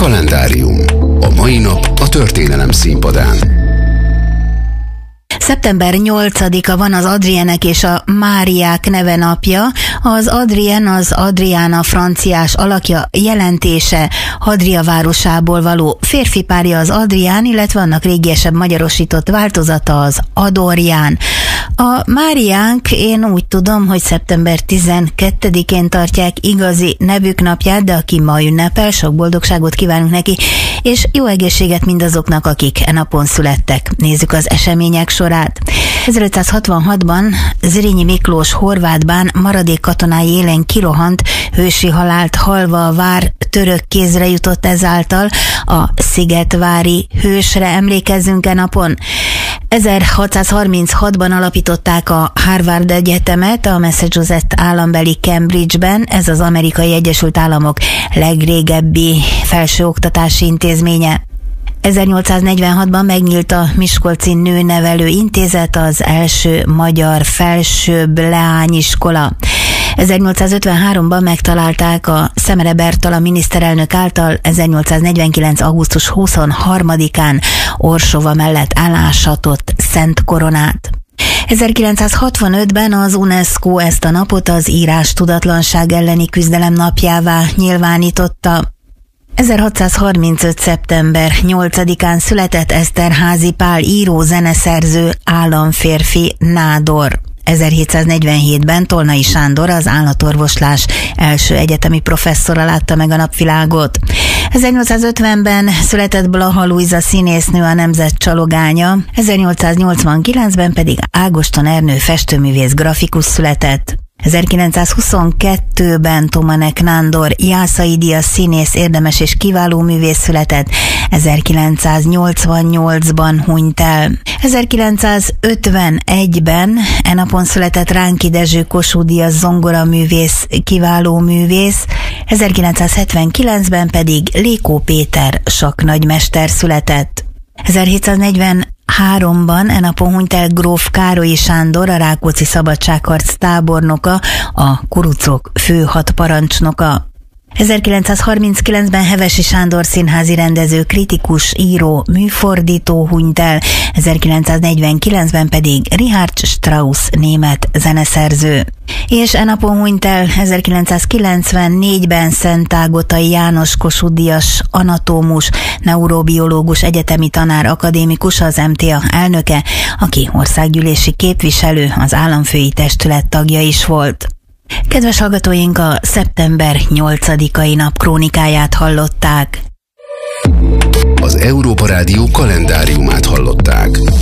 Kalendárium. A mai nap a történelem színpadán. Szeptember 8-a van az Adrienek és a Máriák neve napja. Az Adrien az Adriana franciás alakja, jelentése Hadria városából való férfi párja az Adrián, illetve annak régiesebb magyarosított változata az Adorján. A Máriánk, én úgy tudom, hogy szeptember 12-én tartják igazi nevük napját, de aki ma ünnepel, sok boldogságot kívánunk neki, és jó egészséget mindazoknak, akik e napon születtek. Nézzük az események sorát. 1566-ban Zrínyi Miklós Horvátbán maradék katonái élén kirohant, hősi halált halva a vár török kézre jutott ezáltal. A szigetvári hősre emlékezzünk e napon. 1636-ban alapították a Harvard Egyetemet a Massachusetts állambeli Cambridge-ben, ez az Amerikai Egyesült Államok legrégebbi felsőoktatási intézménye. 1846-ban megnyílt a Miskolci Nőnevelő Intézet, az első magyar felsőbb leányiskola. 1853-ban megtalálták a Szemere Bertalan miniszterelnök által 1849. augusztus 23-án Orsova mellett elásatott Szent Koronát. 1965-ben az UNESCO ezt a napot az írástudatlanság elleni küzdelem napjává nyilvánította. 1635. szeptember 8-án született Eszterházy Pál író, zeneszerző, államférfi, nádor. 1747-ben Tolnai Sándor, az állatorvoslás első egyetemi professzora látta meg a napvilágot. 1850-ben született Blaha Lujza színésznő, a nemzet csalogánya, 1889-ben pedig Ágoston Ernő festőművész, grafikus született. 1922-ben Tomanek Nándor Jászai Díjas színész, érdemes és kiváló művész született, 1988-ban hunyt el. 1951-ben e napon született Ránki Dezső Kossuth Díjas zongoraművész, kiváló művész, 1979-ben pedig Lékó Péter sakknagymester született. 1743-ban e napon hunyt el gróf Károlyi Sándor, a Rákóczi Szabadságharc tábornoka, a kurucok főhadparancsnoka. 1939-ben Hevesi Sándor színházi rendező, kritikus, író, műfordító hunyt el, 1949-ben pedig Richard Strauss német zeneszerző. És e napon hunyt el 1994-ben Szentágotai János Kossuth Díjas anatómus, neurobiológus, egyetemi tanár, akadémikus, az MTA elnöke, aki országgyűlési képviselő, az államfői testület tagja is volt. Kedves hallgatóink, a szeptember 8-ai nap krónikáját hallották. Az Európa Rádió kalendáriumát hallották.